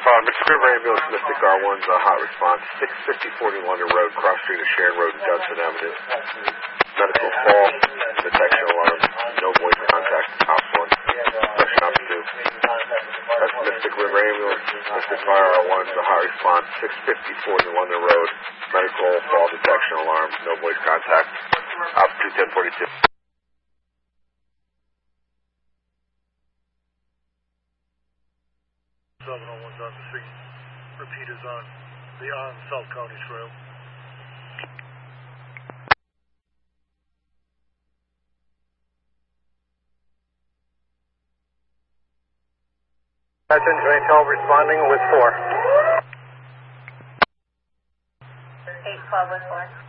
Mr. River Ambulance, Mystic R1's hot response, 650 40 London Road, cross street of Sharon Road and Judson Avenue. Medical fall, detection alarm, no voice contact, Ops 1, question Ops 2. That's Mystic River Ambulance, Mystic Fire R1's hot response, 650 40 London Road, medical fall, detection alarm, no voice contact, Ops 2 1042. 701's on the scene. Repeat is on South County Trail. That's Joint 12 responding with 4. 812 with 4.